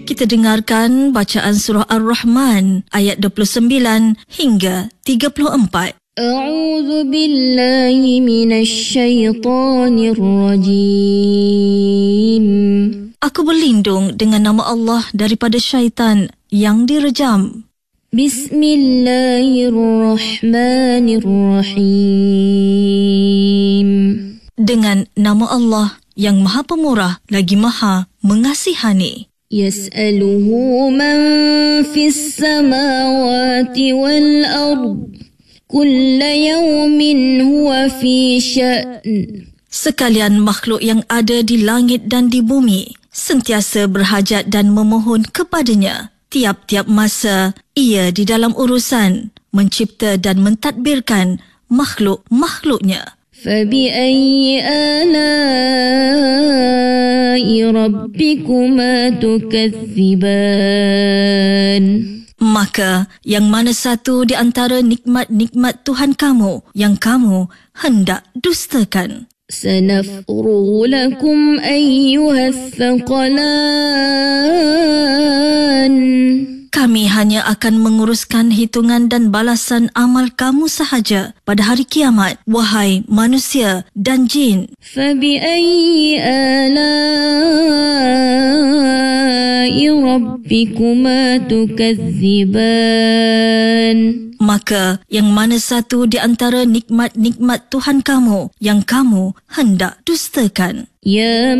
Kita dengarkan bacaan surah Ar-Rahman ayat 29 hingga 34. A'udzu billahi minasy syaithanir rajim. Aku berlindung dengan nama Allah daripada syaitan yang direjam. Bismillahirrahmanirrahim. Dengan nama Allah yang Maha Pemurah lagi Maha Mengasihani. Yas'aluhu man fis samawati wal ard. Kulla yawmin huwa fi sya'n. Sekalian makhluk yang ada di langit dan di bumi sentiasa berhajat dan memohon kepadanya. Tiap-tiap masa ia di dalam urusan mencipta dan mentadbirkan makhluk-makhluknya. فَبِأَيِّ آلَاءِ رَبِّكُمَا تُكَذِّبَانِ. Maka yang mana satu di antara nikmat-nikmat Tuhan kamu yang kamu hendak dustakan? سَنَفْرُغُ لَكُمْ أَيُّهَا الثَّقَلَانِ. Kami hanya akan menguruskan hitungan dan balasan amal kamu sahaja pada hari kiamat, wahai manusia dan jin. فَبِأَيِّ آلَاءِ رَبِّكُمَا تُكَذِّبَانِ. Maka yang mana satu di antara nikmat-nikmat Tuhan kamu yang kamu hendak dustakan? Ya